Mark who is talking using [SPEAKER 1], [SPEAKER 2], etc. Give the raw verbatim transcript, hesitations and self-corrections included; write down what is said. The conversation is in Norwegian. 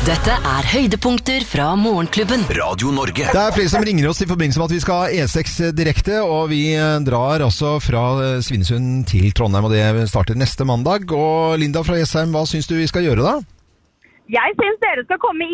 [SPEAKER 1] Dette er høydepunkter fra Morgenklubben.
[SPEAKER 2] Radio Norge.
[SPEAKER 3] Det er flere som ringer oss i forbindelse med at vi skal ha E seks direkte, og vi drar altså fra Svinesund til Trondheim, og det starter neste mandag. Og Linda fra Jessheim, hva syns du vi skal gjøre da?
[SPEAKER 4] Jeg syns dere skal komme